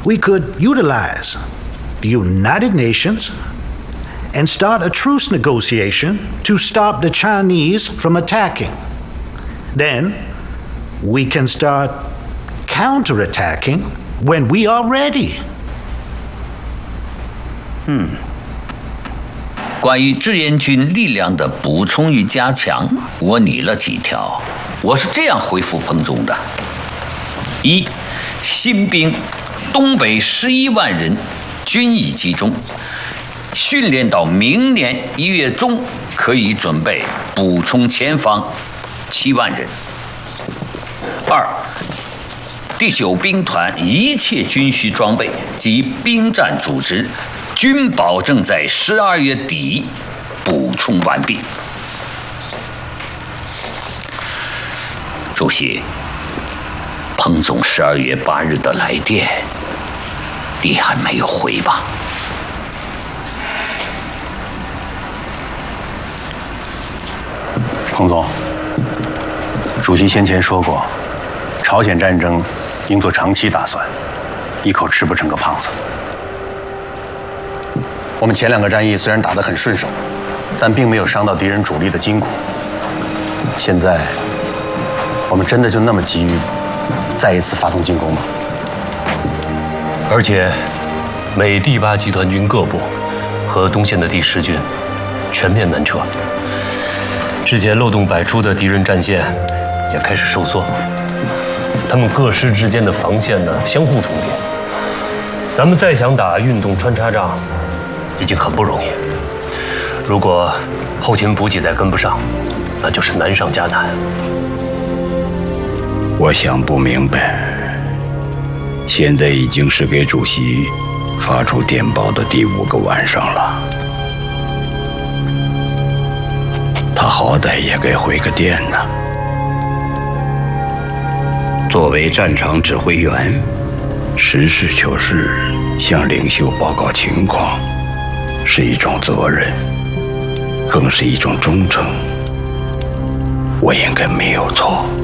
we could utilize the United Nations and start a truce negotiation to stop the Chinese from attacking. Then we can start counterattacking when we are ready. 关于志愿军力量的补充与加强，我拟了几条，我是这样回复彭总的：一，新兵东北11万人均已集中，训练到明年1月中可以准备补充前方7万人。二，第9兵团一切军需装备及兵站组织，均保证在12月底补充完毕。主席，彭总12月8日的来电，你还没有回吧？ 彭总，主席先前说过，朝鲜战争应做长期打算，一口吃不成个胖子。我们前2个战役虽然打得很顺手，但并没有伤到敌人主力的筋骨。现在，我们真的就那么急于再一次发动进攻吗？ 而且，美第8集团军各部和东线的第10军全面南撤，之前漏洞百出的敌人战线也开始收缩，他们各师之间的防线呢相互重叠，咱们再想打运动穿插仗，已经很不容易。如果后勤补给再跟不上，那就是难上加难。 我想不明白，现在已经是给主席发出电报的第5个晚上了，他好歹也该回个电呢。作为战场指挥员，实事求是向领袖报告情况，是一种责任，更是一种忠诚。我应该没有错。